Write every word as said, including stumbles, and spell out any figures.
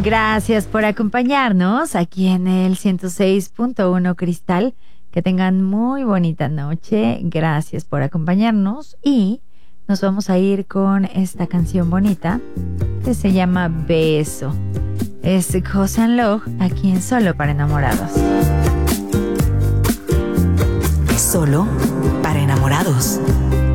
Gracias por acompañarnos aquí en el ciento seis punto uno Cristal. Que tengan muy bonita noche. Gracias por acompañarnos y nos vamos a ir con esta canción bonita que se llama Beso. Es Josan Log aquí en Solo para Enamorados. Solo para Enamorados.